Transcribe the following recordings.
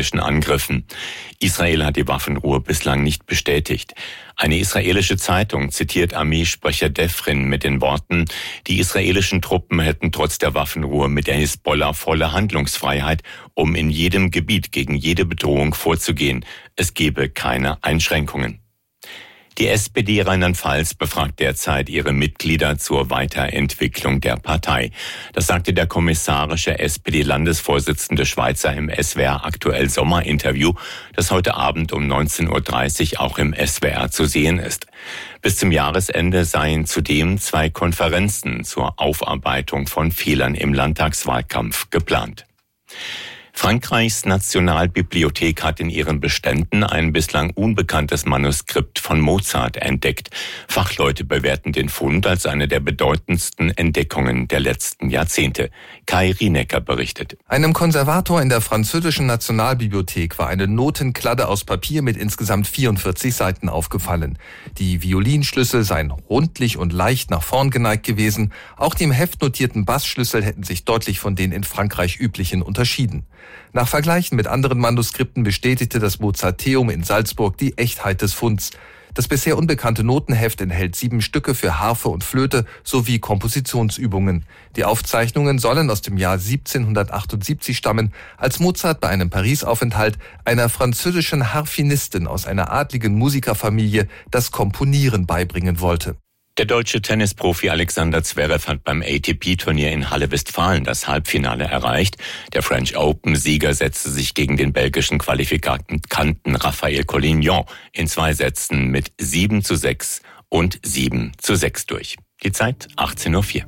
israelischen Angriffen. Israel hat die Waffenruhe bislang nicht bestätigt. Eine israelische Zeitung zitiert Armeesprecher Devrin mit den Worten: Die israelischen Truppen hätten trotz der Waffenruhe mit der Hisbollah volle Handlungsfreiheit, um in jedem Gebiet gegen jede Bedrohung vorzugehen. Es gebe keine Einschränkungen. Die SPD Rheinland-Pfalz befragt derzeit ihre Mitglieder zur Weiterentwicklung der Partei. Das sagte der kommissarische SPD-Landesvorsitzende Schweizer im SWR Aktuell Sommerinterview, das heute Abend um 19.30 Uhr auch im SWR zu sehen ist. Bis zum Jahresende seien zudem 2 Konferenzen zur Aufarbeitung von Fehlern im Landtagswahlkampf geplant. Frankreichs Nationalbibliothek hat in ihren Beständen ein bislang unbekanntes Manuskript von Mozart entdeckt. Fachleute bewerten den Fund als eine der bedeutendsten Entdeckungen der letzten Jahrzehnte. Kai Rienecker berichtet. Einem Konservator in der französischen Nationalbibliothek war eine Notenkladde aus Papier mit insgesamt 44 Seiten aufgefallen. Die Violinschlüssel seien rundlich und leicht nach vorn geneigt gewesen. Auch die im Heft notierten Bassschlüssel hätten sich deutlich von den in Frankreich üblichen unterschieden. Nach Vergleichen mit anderen Manuskripten bestätigte das Mozarteum in Salzburg die Echtheit des Funds. Das bisher unbekannte Notenheft enthält 7 Stücke für Harfe und Flöte sowie Kompositionsübungen. Die Aufzeichnungen sollen aus dem Jahr 1778 stammen, als Mozart bei einem Paris-Aufenthalt einer französischen Harfenistin aus einer adligen Musikerfamilie das Komponieren beibringen wollte. Der deutsche Tennisprofi Alexander Zverev hat beim ATP-Turnier in Halle-Westfalen das Halbfinale erreicht. Der French Open-Sieger setzte sich gegen den belgischen Qualifikanten Raphael Collignon in 2 Sätzen mit 7:6 und 7:6 durch. Die Zeit 18:04 Uhr.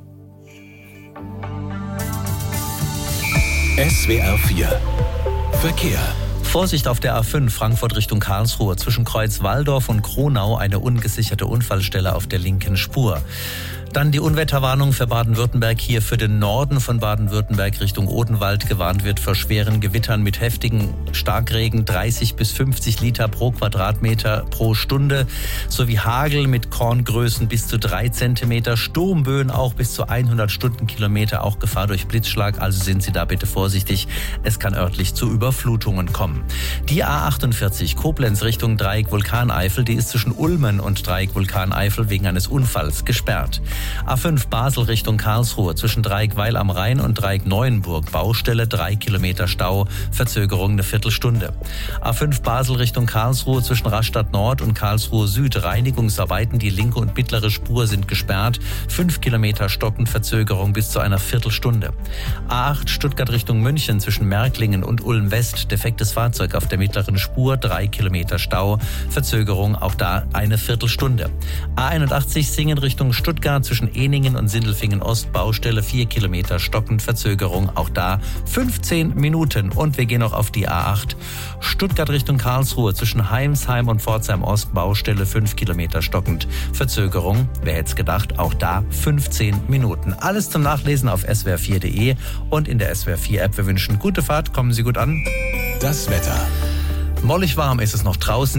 SWR 4 Verkehr. Vorsicht auf der A5 Frankfurt Richtung Karlsruhe. Zwischen Kreuz-Walldorf und Kronau eine ungesicherte Unfallstelle auf der linken Spur. Dann die Unwetterwarnung für Baden-Württemberg. Hier für den Norden von Baden-Württemberg Richtung Odenwald gewarnt wird vor schweren Gewittern mit heftigen Starkregen, 30 bis 50 Liter pro Quadratmeter pro Stunde, sowie Hagel mit Korngrößen bis zu 3 Zentimeter, Sturmböen auch bis zu 100 Stundenkilometer, auch Gefahr durch Blitzschlag, also sind Sie da bitte vorsichtig. Es kann örtlich zu Überflutungen kommen. Die A48 Koblenz Richtung Dreieck Vulkaneifel, die ist zwischen Ulmen und Dreieck Vulkaneifel wegen eines Unfalls gesperrt. A5 Basel Richtung Karlsruhe zwischen Dreieck Weil am Rhein und Dreieck Neuenburg Baustelle, 3 Kilometer Stau, Verzögerung eine Viertelstunde. A5 Basel Richtung Karlsruhe zwischen Rastatt Nord und Karlsruhe Süd Reinigungsarbeiten, die linke und mittlere Spur sind gesperrt, 5 Kilometer stockend, Verzögerung bis zu einer Viertelstunde. A8 Stuttgart Richtung München zwischen Märklingen und Ulm West, defektes Fahrzeug auf der mittleren Spur, 3 Kilometer Stau, Verzögerung auch da eine Viertelstunde. A81 Singen Richtung Stuttgart zwischen Ehningen und Sindelfingen Ost, Baustelle, 4 Kilometer stockend, Verzögerung auch da 15 Minuten. Und wir gehen noch auf die A8 Stuttgart Richtung Karlsruhe zwischen Heimsheim und Pforzheim Ost, Baustelle, 5 Kilometer stockend, Verzögerung, wer hätte es gedacht, auch da 15 Minuten. Alles zum Nachlesen auf swr4.de und in der SWR4 App. Wir wünschen gute Fahrt, kommen Sie gut an. Das Wetter. Mollig warm ist es noch draußen,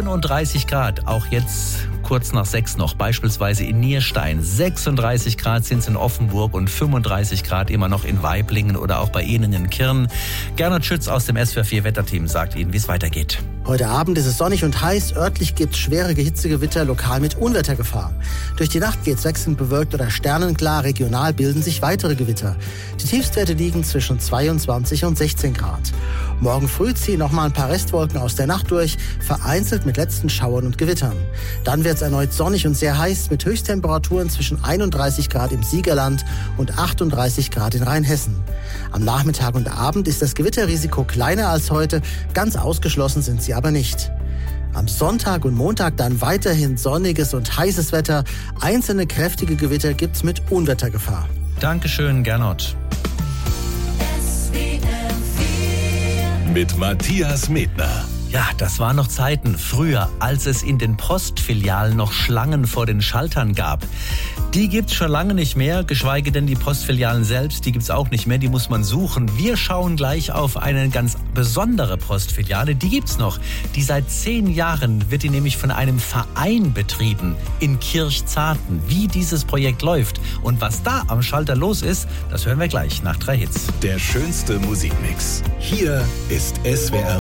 37 Grad, auch jetzt kurz nach 6 noch, beispielsweise in Nierstein. 36 Grad sind es in Offenburg und 35 Grad immer noch in Waiblingen oder auch bei Ihnen in Kirn. Gernot Schütz aus dem SWR4 Wetterteam sagt Ihnen, wie es weitergeht. Heute Abend ist es sonnig und heiß. Örtlich gibt es schwere Hitzegewitter, lokal mit Unwettergefahr. Durch die Nacht geht es wechselnd bewölkt oder sternenklar. Regional bilden sich weitere Gewitter. Die Tiefstwerte liegen zwischen 22 und 16 Grad. Morgen früh ziehen nochmal ein paar Restwolken aus der Nacht durch, vereinzelt mit letzten Schauern und Gewittern. Dann wird es erneut sonnig und sehr heiß mit Höchsttemperaturen zwischen 31 Grad im Siegerland und 38 Grad in Rheinhessen. Am Nachmittag und Abend ist das Gewitterrisiko kleiner als heute, ganz ausgeschlossen sind sie aber nicht. Am Sonntag und Montag dann weiterhin sonniges und heißes Wetter. Einzelne kräftige Gewitter gibt's mit Unwettergefahr. Dankeschön, Gernot. Mit Matthias Medner. Ja, das waren noch Zeiten früher, als es in den Postfilialen noch Schlangen vor den Schaltern gab. Die gibt's schon lange nicht mehr, geschweige denn die Postfilialen selbst, die gibt's auch nicht mehr, die muss man suchen. Wir schauen gleich auf eine ganz besondere Postfiliale, die gibt's noch. Die seit 10 Jahren wird die nämlich von einem Verein betrieben in Kirchzarten. Wie dieses Projekt läuft und was da am Schalter los ist, das hören wir gleich nach 3 Hits. Der schönste Musikmix. Hier ist SWR